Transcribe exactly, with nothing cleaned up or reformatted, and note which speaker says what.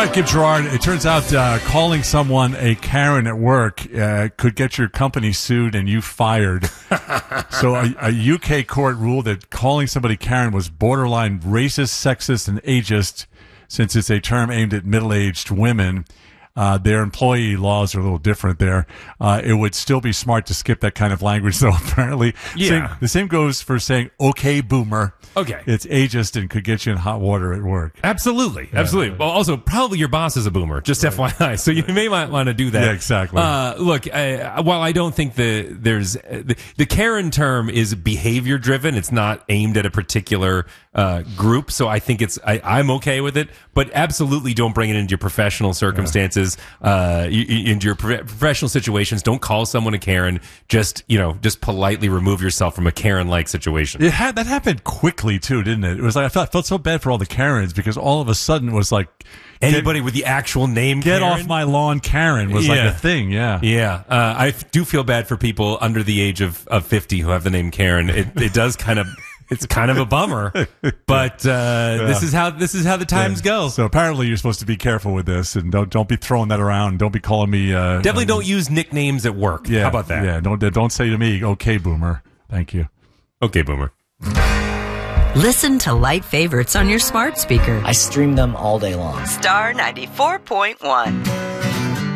Speaker 1: All right, Gib Gerard, it turns out uh, calling someone a Karen at work uh, could get your company sued and you fired. So a, a U K court ruled that calling somebody Karen was borderline racist, sexist, and ageist, since it's a term aimed at middle-aged women. Uh, their employee laws are a little different there. Uh, it would still be smart to skip that kind of language, though, apparently.
Speaker 2: Yeah.
Speaker 1: Same, the same goes for saying, okay, boomer.
Speaker 2: Okay.
Speaker 1: It's ageist and could get you in hot water at work.
Speaker 2: Absolutely. Absolutely. Well, also, probably your boss is a boomer, just F Y I. So you may might want to do that.
Speaker 1: Yeah, exactly.
Speaker 2: Uh, look, I, while I don't think the there's the, the Karen term is behavior driven, it's not aimed at a particular uh, group. So I think it's I, I'm okay with it. But absolutely don't bring it into your professional circumstances, uh, you, you- into your pro- professional situations. Don't call someone a Karen. Just, you know, just politely remove yourself from a Karen-like situation.
Speaker 1: It had that happened quickly too, didn't it? It was like I felt, I felt so bad for all the Karens because all of a sudden it was like
Speaker 2: Anybody with the actual name
Speaker 1: get
Speaker 2: Karen?
Speaker 1: off my lawn, Karen was like
Speaker 2: Yeah.
Speaker 1: a thing. Yeah,
Speaker 2: Yeah, uh, I f- do feel bad for people under the age of, of fifty who have the name Karen. It, it does kind of, it's kind of a bummer, but uh, this is how this is how the times go.
Speaker 1: So apparently you're supposed to be careful with this and don't don't be throwing that around. Don't be calling me. Uh,
Speaker 2: Definitely
Speaker 1: uh,
Speaker 2: don't use nicknames at work.
Speaker 1: Yeah,
Speaker 2: How about that?
Speaker 1: Yeah, don't don't say to me, okay, boomer. Thank you.
Speaker 2: Okay, boomer.
Speaker 3: Listen to Light Favorites on your smart speaker.
Speaker 4: I stream them all day long.
Speaker 3: Star ninety-four point one.